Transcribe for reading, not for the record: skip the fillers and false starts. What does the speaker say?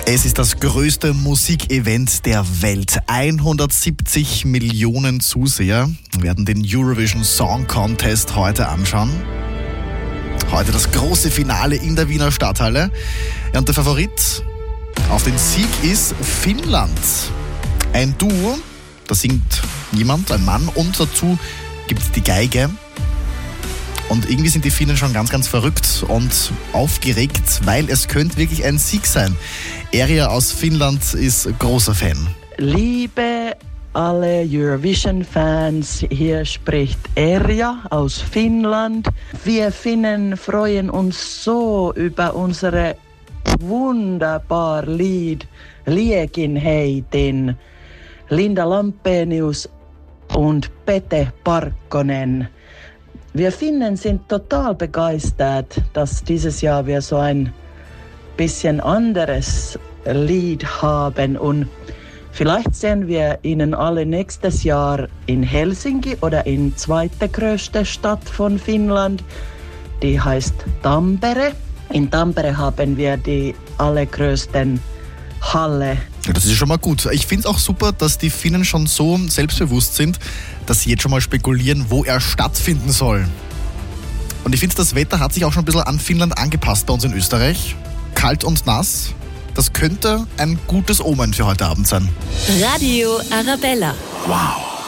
Es ist das größte Musikevent der Welt. 170 Millionen Zuseher werden den Eurovision Song Contest heute anschauen. Heute das große Finale in der Wiener Stadthalle. Ja, und der Favorit auf den Sieg ist Finnland. Ein Duo, da singt jemand, ein Mann, und dazu gibt es die Geige. Und irgendwie sind die Finnen schon ganz, ganz verrückt und aufgeregt, weil es könnte wirklich ein Sieg sein. Erja aus Finnland ist großer Fan. Liebe alle Eurovision-Fans, hier spricht Erja aus Finnland. Wir Finnen freuen uns so über unsere wunderbar Lied Liekinheiten, Linda Lampenius und Pete Parkkonen. Wir Finnen sind total begeistert, dass dieses Jahr wir so ein bisschen anderes Lied haben, und vielleicht sehen wir Ihnen alle nächstes Jahr in Helsinki oder in zweite größte Stadt von Finnland, die heißt Tampere. In Tampere haben wir die allergrößten Halle. Ja, das ist schon mal gut. Ich finde es auch super, dass die Finnen schon so selbstbewusst sind, dass sie jetzt schon mal spekulieren, wo er stattfinden soll. Und ich finde, das Wetter hat sich auch schon ein bisschen an Finnland angepasst bei uns in Österreich. Kalt und nass. Das könnte ein gutes Omen für heute Abend sein. Radio Arabella. Wow.